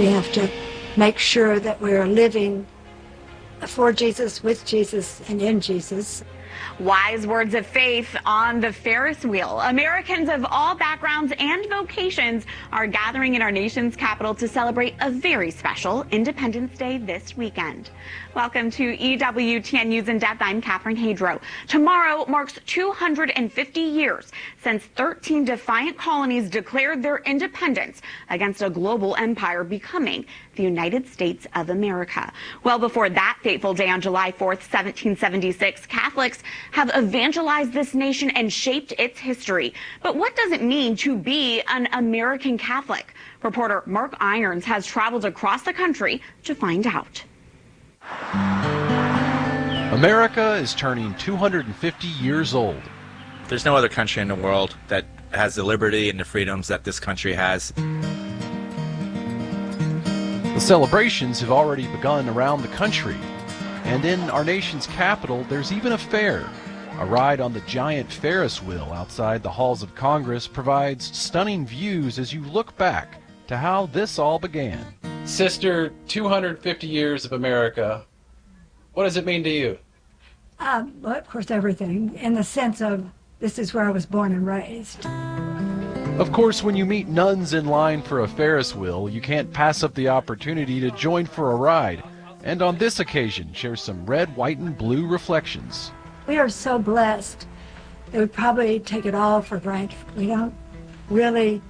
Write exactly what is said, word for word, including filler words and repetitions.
We have to make sure that we're living for Jesus, with Jesus, and in Jesus. Wise words of faith on the Ferris wheel. Americans of all backgrounds and vocations are gathering in our nation's capital to celebrate a very special Independence Day this weekend. Welcome to E W T N News in Depth. I'm Catherine Hadro. Tomorrow marks two hundred fifty years since thirteen defiant colonies declared their independence against a global empire, becoming the United States of America. Well before that fateful day on July fourth, seventeen seventy-six, Catholics have evangelized this nation and shaped its history. But what does it mean to be an American Catholic? Reporter Mark Irons has traveled across the country to find out. America is turning two hundred fifty years old. There's no other country in the world that has the liberty and the freedoms that this country has. The celebrations have already begun around the country. And in our nation's capital, there's even a fair. A ride on the giant Ferris wheel outside the halls of Congress provides stunning views as you look back to how this all began. Sister, two hundred fifty years of America. What does it mean to you? Um, well, of course, everything, in the sense of this is where I was born and raised. Of course, when you meet nuns in line for a Ferris wheel, you can't pass up the opportunity to join for a ride. And on this occasion, share some red, white, and blue reflections. We are so blessed that we probably take it all for granted. We don't really